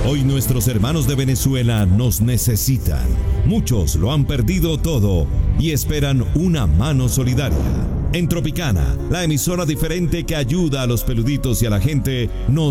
Hoy nuestros hermanos de Venezuela nos necesitan. Muchos lo han perdido todo y esperan una mano solidaria. En Tropicana, la emisora diferente que ayuda a los peluditos y a la gente, nos